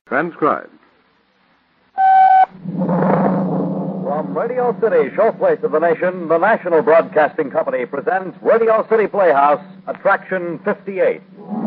Transcribed. From Radio City, showplace of the nation, the National Broadcasting Company presents Radio City Playhouse, Attraction 58.